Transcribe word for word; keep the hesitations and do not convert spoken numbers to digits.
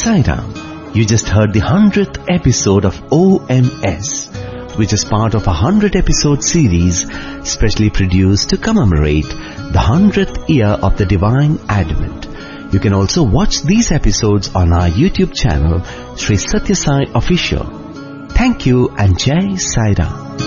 Sai Ram. You just heard the hundredth episode of O M S, which is part of a hundred episode series specially produced to commemorate the hundredth year of the Divine Advent. You can also watch these episodes on our YouTube channel, Sri Satya Sai Official. Thank you and Jai Sai Ram.